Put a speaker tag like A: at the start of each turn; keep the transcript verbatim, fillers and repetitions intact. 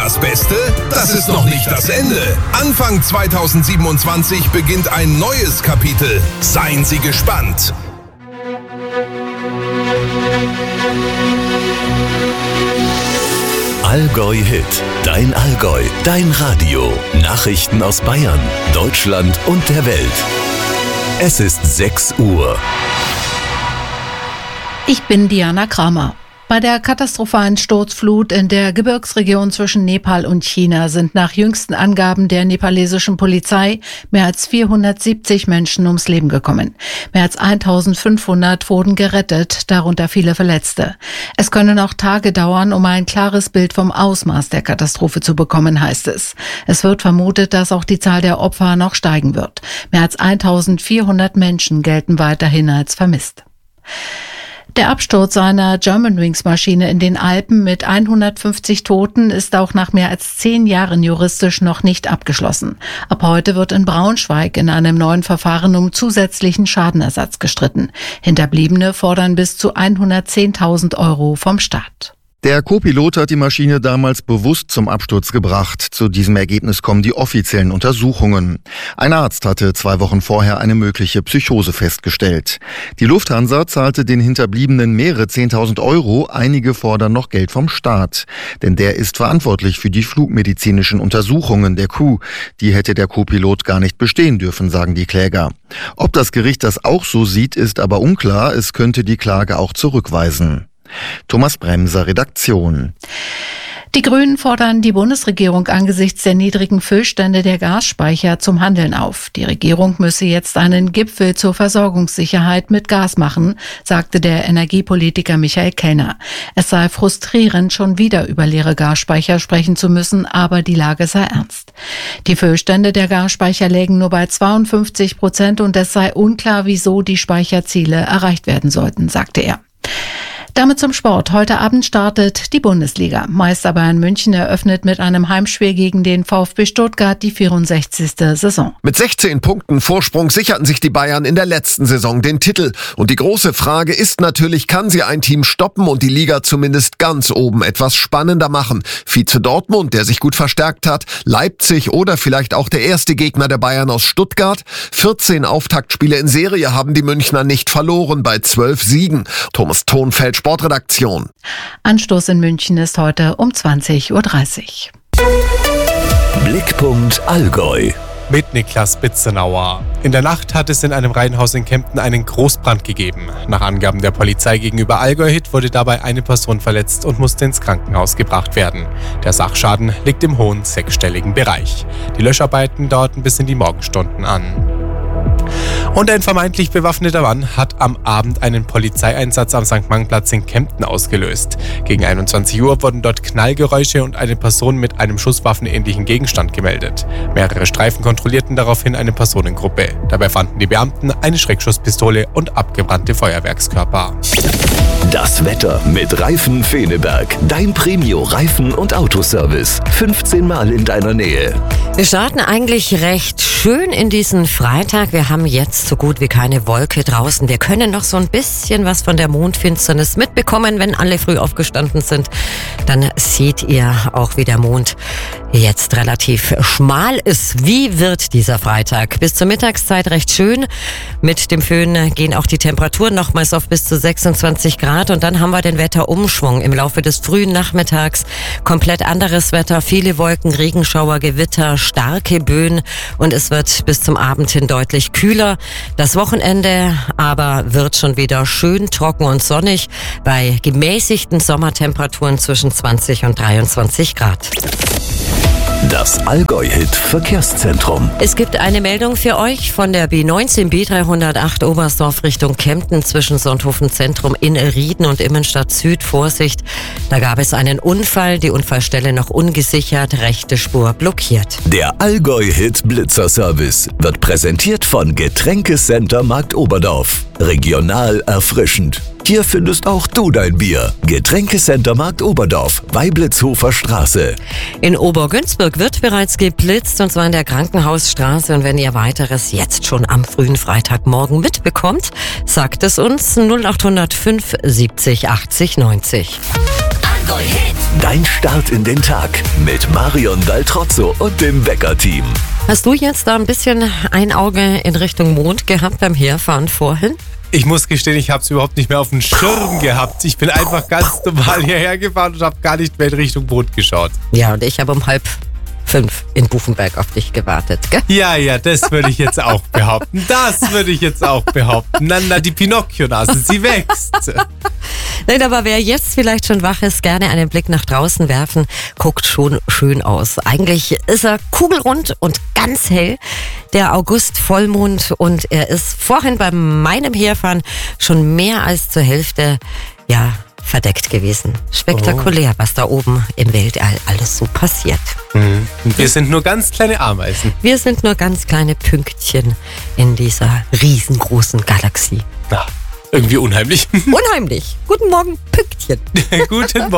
A: das Beste? Das ist noch nicht das Ende. Anfang zweitausendsiebenundzwanzig beginnt ein neues Kapitel. Seien Sie gespannt.
B: Allgäu Hit, dein Allgäu, dein Radio. Nachrichten aus Bayern, Deutschland und der Welt. Es ist sechs Uhr.
C: Ich bin Diana Kramer. Bei der katastrophalen Sturzflut in der Gebirgsregion zwischen Nepal und China sind nach jüngsten Angaben der nepalesischen Polizei mehr als vierhundertsiebzig Menschen ums Leben gekommen. Mehr als eintausendfünfhundert wurden gerettet, darunter viele Verletzte. Es können noch Tage dauern, um ein klares Bild vom Ausmaß der Katastrophe zu bekommen, heißt es. Es wird vermutet, dass auch die Zahl der Opfer noch steigen wird. Mehr als eintausendvierhundert Menschen gelten weiterhin als vermisst. Der Absturz einer Germanwings-Maschine in den Alpen mit hundertfünfzig Toten ist auch nach mehr als zehn Jahren juristisch noch nicht abgeschlossen. Ab heute wird in Braunschweig in einem neuen Verfahren um zusätzlichen Schadenersatz gestritten. Hinterbliebene fordern bis zu hundertzehntausend Euro vom Staat.
D: Der Co-Pilot hat die Maschine damals bewusst zum Absturz gebracht. Zu diesem Ergebnis kommen die offiziellen Untersuchungen. Ein Arzt hatte zwei Wochen vorher eine mögliche Psychose festgestellt. Die Lufthansa zahlte den Hinterbliebenen mehrere zehntausend Euro. Einige fordern noch Geld vom Staat. Denn der ist verantwortlich für die flugmedizinischen Untersuchungen der Crew. Die hätte der Co-Pilot gar nicht bestehen dürfen, sagen die Kläger. Ob das Gericht das auch so sieht, ist aber unklar. Es könnte die Klage auch zurückweisen. Thomas Bremser, Redaktion.
C: Die Grünen fordern die Bundesregierung angesichts der niedrigen Füllstände der Gasspeicher zum Handeln auf. Die Regierung müsse jetzt einen Gipfel zur Versorgungssicherheit mit Gas machen, sagte der Energiepolitiker Michael Kellner. Es sei frustrierend, schon wieder über leere Gasspeicher sprechen zu müssen, aber die Lage sei ernst. Die Füllstände der Gasspeicher lägen nur bei zweiundfünfzig Prozent und es sei unklar, wieso die Speicherziele erreicht werden sollten, sagte er. Damit zum Sport. Heute Abend startet die Bundesliga. Meister Bayern München eröffnet mit einem Heimspiel gegen den VfB Stuttgart die vierundsechzigste Saison.
E: Mit sechzehn Punkten Vorsprung sicherten sich die Bayern in der letzten Saison den Titel. Und die große Frage ist natürlich, kann sie ein Team stoppen und die Liga zumindest ganz oben etwas spannender machen? Vize Dortmund, der sich gut verstärkt hat, Leipzig oder vielleicht auch der erste Gegner der Bayern aus Stuttgart. vierzehn Auftaktspiele in Serie haben die Münchner nicht verloren bei zwölf Siegen. Thomas Thonfeld, Sportredaktion.
C: Anstoß in München ist heute um zwanzig Uhr dreißig.
B: Blickpunkt Allgäu.
F: Mit Niklas Bitzenauer. In der Nacht hat es in einem Reihenhaus in Kempten einen Großbrand gegeben. Nach Angaben der Polizei gegenüber Allgäu Hit wurde dabei eine Person verletzt und musste ins Krankenhaus gebracht werden. Der Sachschaden liegt im hohen sechsstelligen Bereich. Die Löscharbeiten dauerten bis in die Morgenstunden an. Und ein vermeintlich bewaffneter Mann hat am Abend einen Polizeieinsatz am Sankt Martin-Platz in Kempten ausgelöst. Gegen einundzwanzig Uhr wurden dort Knallgeräusche und eine Person mit einem schusswaffenähnlichen Gegenstand gemeldet. Mehrere Streifen kontrollierten daraufhin eine Personengruppe. Dabei fanden die Beamten eine Schreckschusspistole und abgebrannte Feuerwerkskörper.
B: Das Wetter mit Reifen Feneberg. Dein Premio-Reifen- und Autoservice. fünfzehn Mal in deiner Nähe.
G: Wir starten eigentlich recht schön in diesen Freitag. Wir haben jetzt so gut wie keine Wolke draußen. Wir können noch so ein bisschen was von der Mondfinsternis mitbekommen. Wenn alle früh aufgestanden sind, dann seht ihr auch, wie der Mond jetzt relativ schmal ist. Wie wird dieser Freitag? Bis zur Mittagszeit recht schön. Mit dem Föhn gehen auch die Temperaturen nochmals auf bis zu sechsundzwanzig Grad. Und dann haben wir den Wetterumschwung im Laufe des frühen Nachmittags. Komplett anderes Wetter, viele Wolken, Regenschauer, Gewitter, starke Böen. Und es wird bis zum Abend hin deutlich kühler. Das Wochenende aber wird schon wieder schön trocken und sonnig bei gemäßigten Sommertemperaturen zwischen zwanzig und dreiundzwanzig Grad.
B: Das Allgäu-Hit Verkehrszentrum.
G: Es gibt eine Meldung für euch von der B neunzehn B dreihundertacht Oberstdorf Richtung Kempten zwischen Sonthofen Zentrum in Rieden und Immenstadt Süd. Vorsicht, da gab es einen Unfall, die Unfallstelle noch ungesichert, rechte Spur blockiert.
B: Der Allgäu-Hit Blitzerservice wird präsentiert von Getränkecenter Markt Oberdorf. Regional erfrischend. Hier findest auch du dein Bier. Getränkecenter Markt Oberdorf, Weiblitzhofer Straße.
G: In Obergünzburg wird bereits geblitzt, und zwar in der Krankenhausstraße. Und wenn ihr weiteres jetzt schon am frühen Freitagmorgen mitbekommt, sagt es uns null acht null fünf siebzig achtzig neunzig.
B: Dein Start in den Tag mit Marion Daltrozzo und dem Wecker-Team.
G: Hast du jetzt da ein bisschen ein Auge in Richtung Mond gehabt beim Herfahren vorhin?
F: Ich muss gestehen, ich habe es überhaupt nicht mehr auf dem Schirm gehabt. Ich bin einfach ganz normal hierher gefahren und habe gar nicht mehr in Richtung Mond geschaut.
G: Ja, und ich habe um halb fünf in Buchenberg auf dich gewartet, gell?
F: Ja, ja, das würde ich jetzt auch behaupten. Das würde ich jetzt auch behaupten. Na, na, die Pinocchio-Nase, sie wächst.
G: Nein, aber wer jetzt vielleicht schon wach ist, gerne einen Blick nach draußen werfen, guckt schon schön aus. Eigentlich ist er kugelrund und ganz hell, der August-Vollmond, und er ist vorhin bei meinem Herfahren schon mehr als zur Hälfte, ja, verdeckt gewesen. Spektakulär, was da oben im Weltall alles so passiert.
F: Mhm. Wir sind nur ganz kleine Ameisen.
G: Wir sind nur ganz kleine Pünktchen in dieser riesengroßen Galaxie.
F: Ja, irgendwie unheimlich.
G: Unheimlich. Guten Morgen, Pünktchen.
F: Guten Morgen.